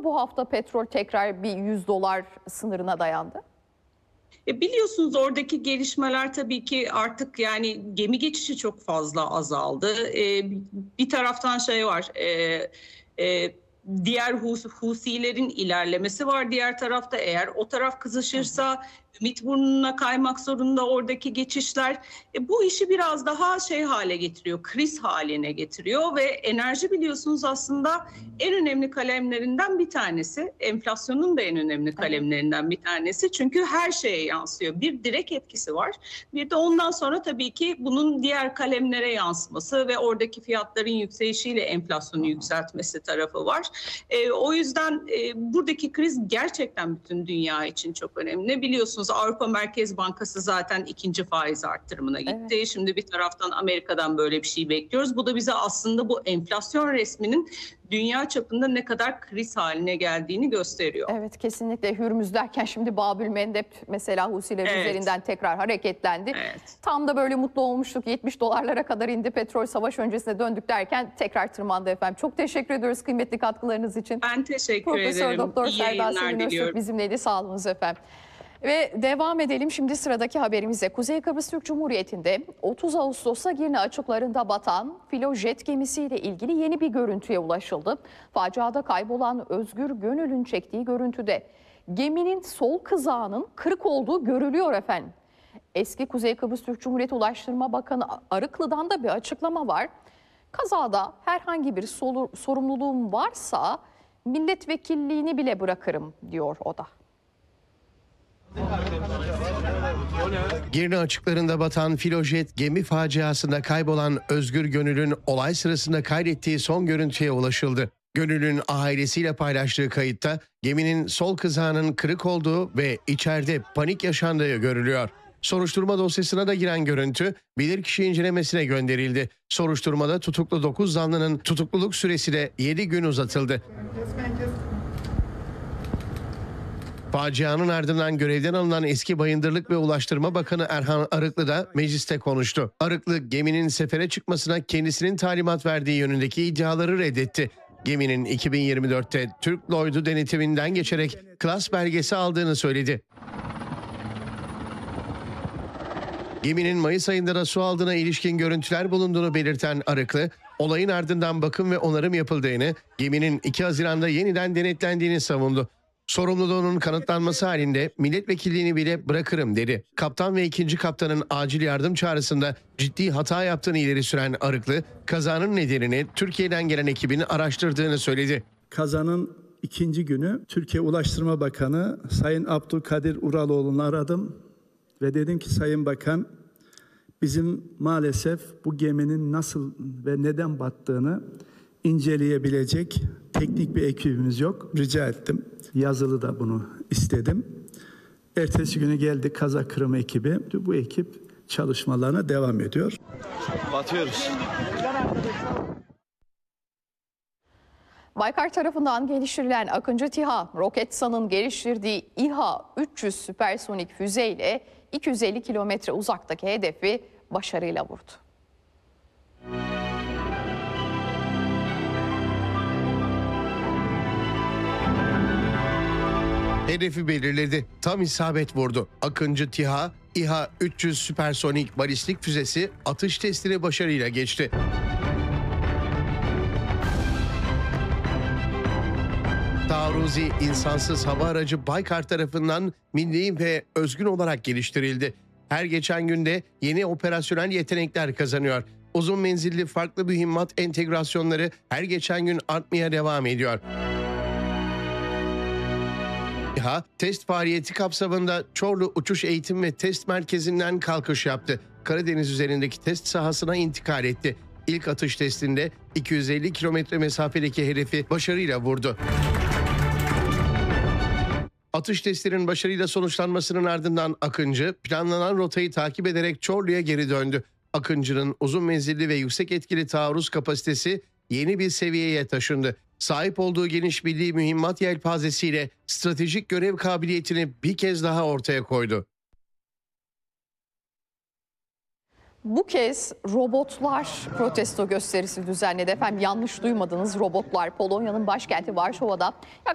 bu hafta petrol tekrar bir $100 sınırına dayandı? Biliyorsunuz oradaki gelişmeler tabii ki artık yani gemi geçişi çok fazla azaldı. Bir taraftan şey var, diğer Husilerin ilerlemesi var. Diğer tarafta eğer o taraf kızışırsa Ümit Burnu'na kaymak zorunda oradaki geçişler. Bu işi biraz daha şey hale getiriyor, kriz haline getiriyor ve enerji biliyorsunuz aslında en önemli kalemlerinden bir tanesi. Enflasyonun da en önemli kalemlerinden bir tanesi. Çünkü her şeye yansıyor. Bir direkt etkisi var. Bir de ondan sonra tabii ki bunun diğer kalemlere yansıması ve oradaki fiyatların yükselişiyle enflasyonu yükseltmesi tarafı var. O yüzden buradaki kriz gerçekten bütün dünya için çok önemli. Biliyorsunuz Avrupa Merkez Bankası zaten ikinci faiz arttırımına gitti. Evet. Şimdi bir taraftan Amerika'dan böyle bir şey bekliyoruz. Bu da bize aslında bu enflasyon resminin dünya çapında ne kadar kriz haline geldiğini gösteriyor. Evet, kesinlikle. Hürmüz derken şimdi Babülmendeb mesela Husilerin üzerinden tekrar hareketlendi. Evet. Tam da böyle mutlu olmuştuk. $70'lara kadar indi. Petrol savaş öncesine döndük derken tekrar tırmandı efendim. Çok teşekkür ediyoruz kıymetli katkılarınız için. Ben teşekkür ederim. Profesör Doktor Selda Sevin Öztürk bizimleydi. Sağ olunuz efendim. Ve devam edelim şimdi sıradaki haberimize. Kuzey Kıbrıs Türk Cumhuriyeti'nde 30 Ağustos'ta Girne açıklarında batan filojet gemisiyle ilgili yeni bir görüntüye ulaşıldı. Faciada kaybolan Özgür Gönül'ün çektiği görüntüde geminin sol kızağının kırık olduğu görülüyor efendim. Eski Kuzey Kıbrıs Türk Cumhuriyeti Ulaştırma Bakanı Arıklı'dan da bir açıklama var. Kazada herhangi bir sorumluluğum varsa milletvekilliğini bile bırakırım diyor o da. Girne açıklarında batan filojet gemi faciasında kaybolan Özgür Gönül'ün olay sırasında kaydettiği son görüntüye ulaşıldı. Gönül'ün ailesiyle paylaştığı kayıtta geminin sol kızağının kırık olduğu ve içeride panik yaşandığı görülüyor. Soruşturma dosyasına da giren görüntü bilirkişi incelemesine gönderildi. Soruşturmada tutuklu 9 zanlının tutukluluk süresi de 7 gün uzatıldı. Facianın ardından görevden alınan eski Bayındırlık ve Ulaştırma Bakanı Erhan Arıklı da mecliste konuştu. Arıklı geminin sefere çıkmasına kendisinin talimat verdiği yönündeki iddiaları reddetti. Geminin 2024'te Türk Lloyd'u denetiminden geçerek klas belgesi aldığını söyledi. Geminin Mayıs ayında da su aldığına ilişkin görüntüler bulunduğunu belirten Arıklı, olayın ardından bakım ve onarım yapıldığını, geminin 2 Haziran'da yeniden denetlendiğini savundu. Sorumluluğunun kanıtlanması halinde milletvekilliğini bile bırakırım dedi. Kaptan ve ikinci kaptanın acil yardım çağrısında ciddi hata yaptığını ileri süren Arıklı, kazanın nedenini Türkiye'den gelen ekibin araştırdığını söyledi. Kazanın ikinci günü Türkiye Ulaştırma Bakanı Sayın Abdülkadir Uraloğlu'nu aradım ve dedim ki Sayın Bakan, bizim maalesef bu geminin nasıl ve neden battığını inceleyebilecek teknik bir ekibimiz yok. Rica ettim. Yazılı da bunu istedim. Ertesi günü geldi kaza kırımı ekibi. Bu ekip çalışmalarına devam ediyor. Batıyoruz. Baykar tarafından geliştirilen Akıncı TİHA, Roketsan'ın geliştirdiği İHA-300 süpersonik füzeyle 250 kilometre uzaktaki hedefi başarıyla vurdu. Hedefi belirledi. Tam isabet vurdu. Akıncı TİHA, İHA-300 süpersonik balistik füzesi atış testini başarıyla geçti. Taarruzi insansız hava aracı Baykar tarafından milli ve özgün olarak geliştirildi. Her geçen günde yeni operasyonel yetenekler kazanıyor. Uzun menzilli farklı mühimmat entegrasyonları her geçen gün artmaya devam ediyor. İHA, test faaliyeti kapsamında Çorlu Uçuş Eğitim ve Test Merkezi'nden kalkış yaptı. Karadeniz üzerindeki test sahasına intikal etti. İlk atış testinde 250 kilometre mesafedeki hedefi başarıyla vurdu. Atış testinin başarıyla sonuçlanmasının ardından Akıncı planlanan rotayı takip ederek Çorlu'ya geri döndü. Akıncı'nın uzun menzilli ve yüksek etkili taarruz kapasitesi yeni bir seviyeye taşındı. Sahip olduğu geniş milli mühimmat yelpazesiyle stratejik görev kabiliyetini bir kez daha ortaya koydu. Bu kez robotlar protesto gösterisi düzenledi. Efendim yanlış duymadınız, robotlar Polonya'nın başkenti Varşova'da